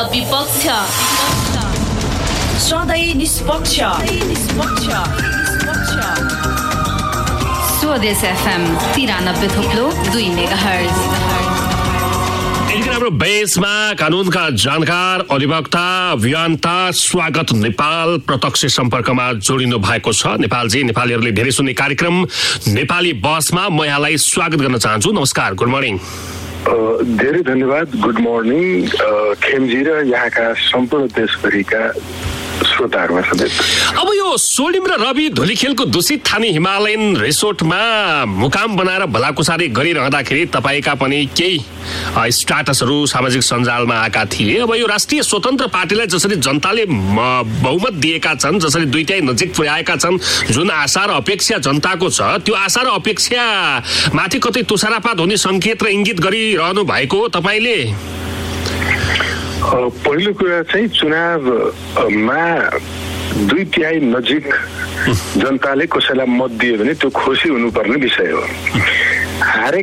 विपक्ष सधैँ निष्पक्ष स्वदेश FM 93.2 मेगाहर्ज। हाम्रो बेसमा कानुनका जानकार अधिवक्ता अभियन्ता स्वागत नेपाल प्रत्यक्ष सम्पर्कमा जोडिनु भएको छ। नेपालजी, नेपालीहरूले धेरै सुन्ने कार्यक्रम नेपाली बसमा म यहाँलाई स्वागत गर्न चाहन्छु। नमस्कार, गुड मर्निङ। धेरै धन्यवाद। गुड मर्निङ खेमजी र यहाँका सम्पूर्ण देशभरिका श्रोताहरूमा सधैँ। अब यो सोलिम र रवि धुलीखेलको दूषित ठानी हिमालयन रिसोर्टमा मुकाम बनाएर भलाकुसारी गरिरहँदाखेरि तपाईँका पनि केही स्ट्याटसहरू सामाजिक सञ्जालमा आएका थिए। अब यो राष्ट्रिय स्वतन्त्र पार्टीलाई जसरी जनताले बहुमत दिएका छन्, जसरी दुईटै नजिक पुर्याएका छन्, जुन आशा र अपेक्षा जनताको छ, त्यो आशा र अपेक्षा माथि कतै तुषारपात हुने सङ्केत र इङ्गित गरिरहनु भएको तपाईँले? पहिलो कुरा चाहिँ चुनावमा 2/3 नजिक जनताले कसैलाई मत दियो भने त्यो खुसी हुनुपर्ने विषय हो। हारे